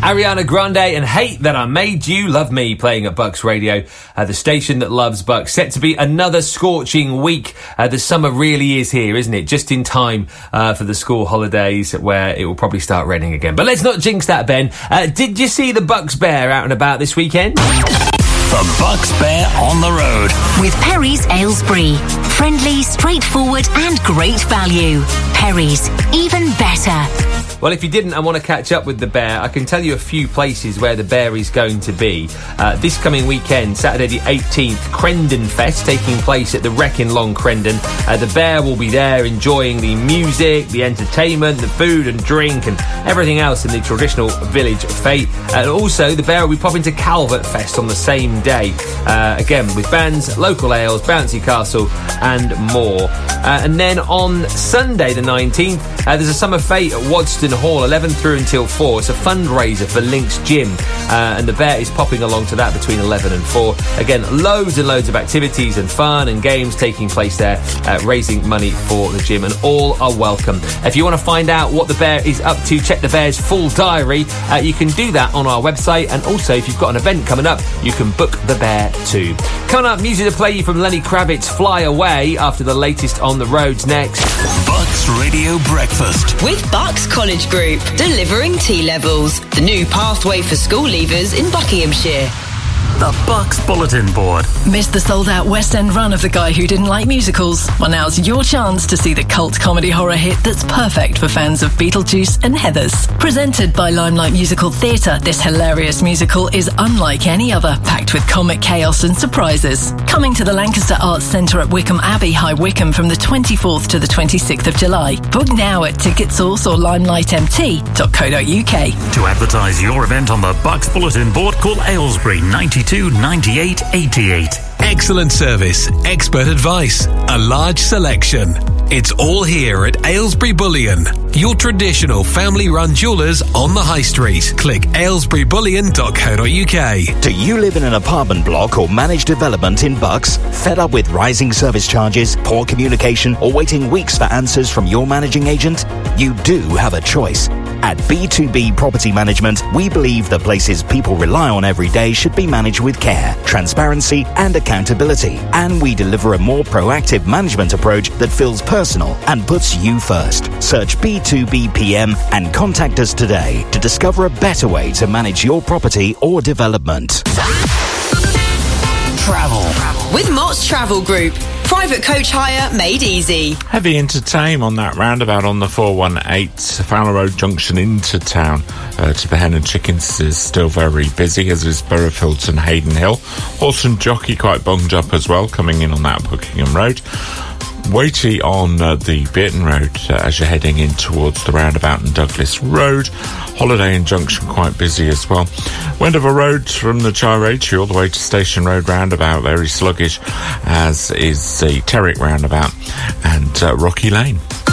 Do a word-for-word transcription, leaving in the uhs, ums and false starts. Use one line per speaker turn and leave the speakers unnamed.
Ariana Grande and Hate That I Made You Love Me playing at Bucks Radio, uh, the station that loves Bucks. Set to be another scorching week. Uh, the summer really is here, isn't it? Just in time uh, for the school holidays where it will probably start raining again. But let's not jinx that, Ben. Uh, did you see the Bucks Bear out and about this weekend?
The Bucks Bear on the road.
With Perry's Aylesbury. Friendly, straightforward and great value. Perry's, even better.
Well, if you didn't and want to catch up with the Bear, I can tell you a few places where the Bear is going to be. Uh, this coming weekend, Saturday the eighteenth, Crendon Fest taking place at the Wreck in Long Crendon. Uh, the Bear will be there enjoying the music, the entertainment, the food and drink and everything else in the traditional village fete. And also, the Bear will be popping to Calvert Fest on the same day. Uh, again, with bands, local ales, Bouncy Castle and more. Uh, and then on Sunday the nineteenth, uh, there's a summer fete at Wadston Hall, eleven through until four. It's a fundraiser for Links Gym, uh, and the Bear is popping along to that between eleven and four. Again, loads and loads of activities and fun and games taking place there, uh, raising money for the gym, and all are welcome. If you want to find out what the Bear is up to, check the Bear's full diary. Uh, you can do that on our website, and also if you've got an event coming up, you can book the Bear too. Coming up, music to play you from Lenny Kravitz, Fly Away, after the latest on the roads next.
Bucks Radio Breakfast.
With Bucks College Group, delivering T-levels, the new pathway for school leavers in Buckinghamshire.
The Bucks Bulletin Board.
Missed the sold-out West End run of The Guy Who Didn't Like Musicals? Well, now's your chance to see the cult comedy horror hit that's perfect for fans of Beetlejuice and Heathers. Presented by Limelight Musical Theatre, this hilarious musical is unlike any other, packed with comic chaos and surprises. Coming to the Lancaster Arts Centre at Wickham Abbey, High Wycombe, from the twenty-fourth to the twenty-sixth of July. Book now at TicketSource or limelight m t dot co dot u k.
To advertise your event on the Bucks Bulletin Board, call Aylesbury ninety-two ninety-eight eighty-eight.
Excellent service, expert advice, a large selection. It's all here at Aylesbury Bullion, your traditional family-run jewellers on the High Street. Click aylesbury bullion dot co dot u k.
Do you live in an apartment block or managed development in Bucks? Fed up with rising service charges, poor communication, or waiting weeks for answers from your managing agent? You do have a choice. At B two B Property Management, we believe the places people rely on every day should be managed with care, transparency and accountability. And we deliver a more proactive management approach that feels personal and puts you first. Search B two B P M and contact us today to discover a better way to manage your property or development.
Travel.
With Mott's Travel Group. Private coach hire made easy.
Heavy into Tame on that roundabout on the four one eight, Fowler Road Junction into town uh, to the Hen and Chickens is still very busy, as is Burrowfields and Hayden Hill. Horse and Jockey quite bunged up as well, coming in on that Buckingham Road. Weighty on uh, the Bearton Road uh, as you're heading in towards the roundabout and Douglas Road. Holiday and Junction quite busy as well. Wendover Road from the Chirati all the way to Station Road roundabout, very sluggish, as is the Terrick roundabout and uh, Rocky Lane.